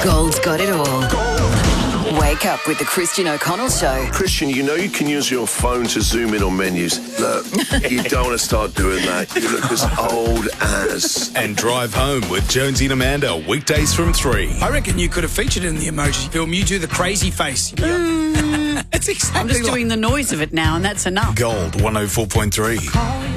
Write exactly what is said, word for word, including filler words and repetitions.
Gold's got it all. Wake up with the Christian O'Connell Show. Christian, you know you can use your phone to zoom in on menus. Look, you don't want to start doing that. You look as old as... And Drive Home with Jonesy and Amanda, weekdays from three. I reckon you could have featured in the emoji film. You do the crazy face. Mm. It's exactly I'm just like... doing the noise of it now, and that's enough. Gold one oh four point three.